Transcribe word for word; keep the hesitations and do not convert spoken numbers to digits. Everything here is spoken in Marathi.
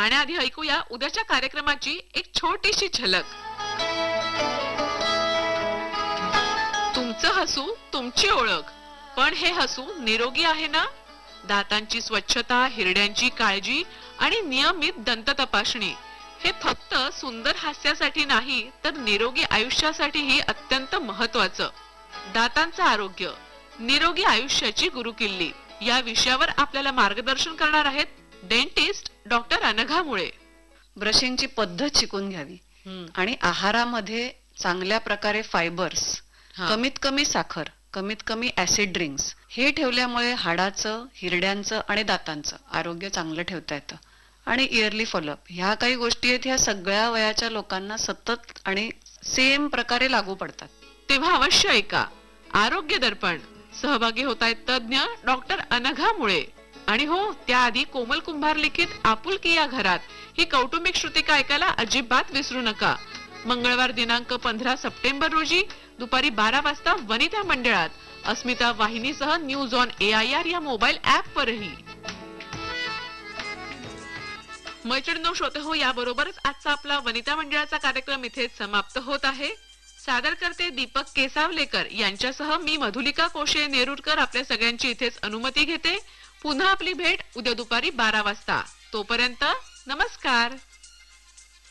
जाण्याआधी ऐकूया उद्याच्या कार्यक्रमाची एक छोटीशी झलक. तुमचं हसू तुमची ओळख, पण हे हसू निरोगी आहे ना? दातांची स्वच्छता, हिरड्यांची काळजी आणि नियमित दंत तपासणी हे फक्त सुंदर हास्यासाठी नाही तर निरोगी आयुष्यासाठीही अत्यंत महत्वाचं. दातांचं आरोग्य, निरोगी आयुष्याची गुरुकिल्ली या विषयावर आपल्याला मार्गदर्शन करणार आहेत डेंटिस्ट डॉक्टर अनघा मुळे. ब्रशिंगची पद्धत शिकून घ्यावी आणि आहारामध्ये चांगल्या प्रकारे फायबर्स, कमीत कमी साखर, कमीत कमी ऍसिड ड्रिंक्स हे ठेवल्यामुळे हाडाचं, हिरड्यांचं आणि दातांचं आरोग्य चांगलं ठेवता येतं. आणि इयरली फॉलोअप ह्या काही गोष्टी आहेत, ह्या सगळ्या वयाच्या लोकांना सतत आणि सेम प्रकारे लागू पडतात. तेव्हा अवश्य ऐका आरोग्य दर्पण. सहभागी होत आहेत तज्ञ डॉक्टर अनघा मुळे. आणि हो, त्याआधी कोमल कुंभार लिखित आपुलकी या घरात ही कौटुंबिक श्रुतिका ऐकायला अजिबात विसरू नका. मंगळवार दिनांक पंधरा सप्टेंबर रोजी दुपारी बारा वाजता वनिता मंडळात अस्मिता वाहिनीसह news on A I R या मोबाईल ऍप वरही. मैत्रिणींनो, श्रोते हो, याबरोबरच आजचा आपला वनिता मंडळाचा कार्यक्रम इथेच समाप्त होत आहे. सादर करते दीपक केसावलेकर यांच्यासह मी मधुलिका कोशे नेरुरकर आपल्या सगळ्यांची इथेच अनुमती घेते. पुन्हा आपली भेट उद्या दुपारी बारा वाजता. तोपर्यंत नमस्कार.